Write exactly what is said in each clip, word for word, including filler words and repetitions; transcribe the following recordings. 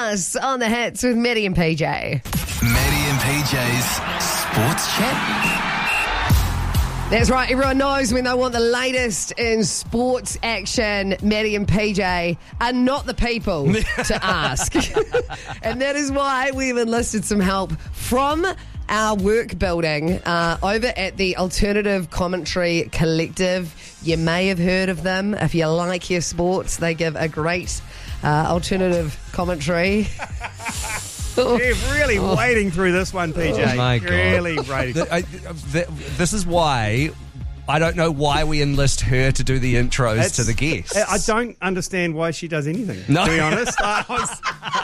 Wars on the hits with Maddie and P J. Maddie and P J's Sports Chat. That's right. Everyone knows when they want the latest in sports action, Maddie and P J are not the people to ask. And that is why we've enlisted some help from our work building uh, over at the Alternative Commentary Collective. You may have heard of them. If you like your sports, they give a great uh, alternative commentary. You're really Oh. wading through this one, P J. Oh my God. Really wading. The- I- the- this is why I don't know why we enlist her to do the intros It's- to the guests. I don't understand why she does anything, No. to be honest. I was,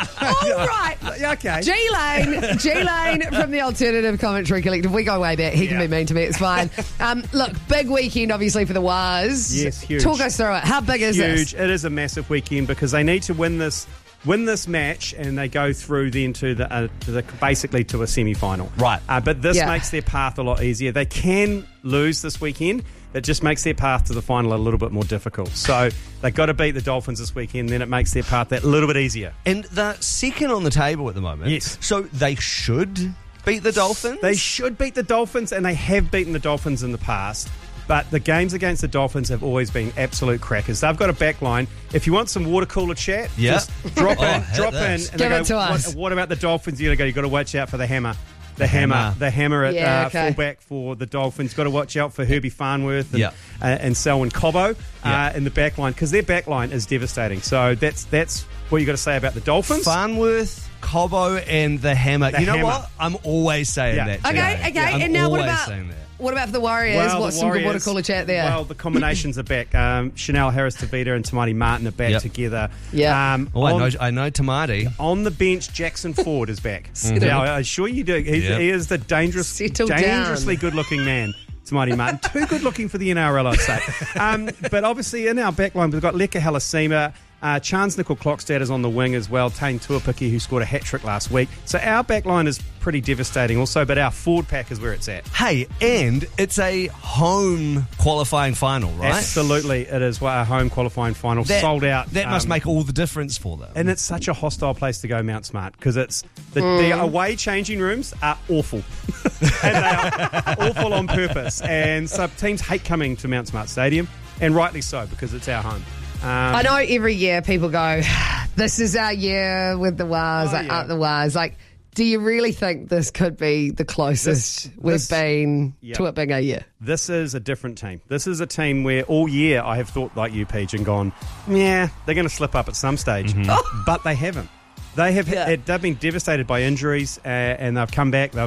All right. yeah, okay. G-Lane, G-Lane from the Alternative Commentary Collective. We go way back. He can Yeah. be mean to me. It's fine. Um, look, big weekend, obviously, for the Wars. Yes, huge. Talk us through it. How big is Huge. this? It is a massive weekend because they need to win this win this match and they go through then to the, uh, to the basically to a semi-final. Right. Uh, but this Yeah. makes their path a lot easier. They can lose this weekend. It just makes their path to the final a little bit more difficult. So they've got to beat the Dolphins this weekend, then it makes their path that little bit easier. And they're second on the table at the moment. Yes. So they should beat the Dolphins? They should beat the Dolphins, and they have beaten the Dolphins in the past. But the games against the Dolphins have always been absolute crackers. They've got a back line. If you want some water cooler chat, Yeah. just drop Oh, in, hit drop this. in. And Give they it go, to what, us. what about the Dolphins? You got to go. You got to watch out for the hammer. The hammer, hammer. the hammer at Yeah, uh, okay. fullback for the Dolphins. Got to watch out for Herbie Farnworth and, Yeah. uh, and Selwyn Cobbo Yeah. uh, in the back line because their back line is devastating. So that's that's what you got to say about the Dolphins. Farnworth, Cobbo, and the Hammer. The you know hammer. what? I'm always saying Yeah. that. Okay, Jay. okay. I'm And now what always about saying that. what about for the Warriors? Well, What's the some good Warriors- water cooler chat there? Well, the combinations are back. Um, Chanel Harris-Tavita and Tamati Martin are back Yep. together. Yeah. Um, Oh, I on- know, I know Tamati. On the bench, Jackson Ford is back. Settle. Now, I assure you do. He's, Yep. He is the dangerous, Settle dangerously down. good-looking man. It's Mighty Martin. Too good-looking for the N R L, I'd say. Um, but obviously, in our backline, we've got Leka Halasima. Uh, Chance Nickel Clockstad is on the wing as well. Tane Tuapiki, who scored a hat-trick last week. So our backline is pretty devastating also, but our forward pack is where it's at. Hey, and it's a home qualifying final, right? Absolutely. It is our home qualifying final. That, sold out. That must um, make all the difference for them. And it's such a hostile place to go, Mount Smart, because it's the, Mm. the away changing rooms are awful, and they are awful on purpose. And so teams hate coming to Mount Smart Stadium, and rightly so because it's our home. Um, I know every year people go, this is our year with the Wars, Oh, like, yeah. up the Wars. Like, do you really think this could be the closest This- we've this- been Yep. to it being a year? This is a different team. This is a team where all year I have thought like you, Peach, and gone, yeah, they're going to slip up at some stage, but they haven't. They have Yeah. they've been devastated by injuries, uh, and they've come back. They've